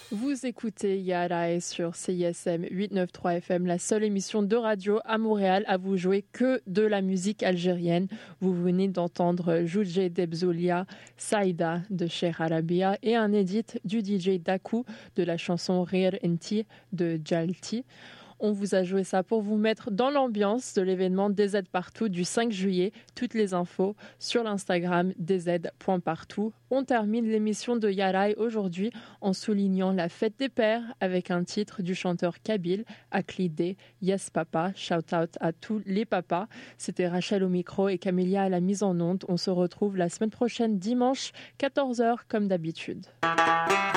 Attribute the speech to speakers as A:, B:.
A: Vous écoutez Yarae sur CISM 893 FM, la seule émission de radio à Montréal à vous jouer que de la musique algérienne. Vous venez d'entendre Joudje Debzoulia, Saïda de Cheikh Arabia et un edit du DJ Dakou de la chanson Rir Enti de Jalti. On vous a joué ça pour vous mettre dans l'ambiance de l'événement DZ Partout du 5 juillet. Toutes les infos sur l'Instagram dz.partout. On termine l'émission de Yarae aujourd'hui en soulignant la fête des pères avec un titre du chanteur kabyle, Aklidé, Yes Papa. Shout out à tous les papas. C'était Rachel au micro et Camélia à la mise en onde. On se retrouve la semaine prochaine dimanche 14h comme d'habitude.